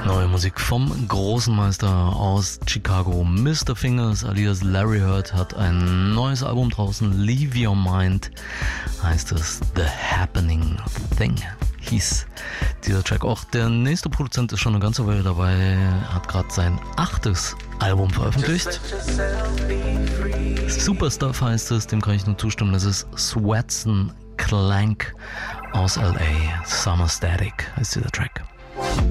Neue Musik vom großen Meister aus Chicago. Mr. Fingers alias Larry Heard hat ein neues Album draußen. Leave Your Mind heißt es. The Happening Thing hieß dieser Track. Auch der nächste Produzent ist schon eine ganze Weile dabei. Hat gerade sein 8. Album veröffentlicht. Superstuff heißt es, dem kann ich nur zustimmen. Das ist Swetson Clank aus LA. Summer Static heißt dieser Track.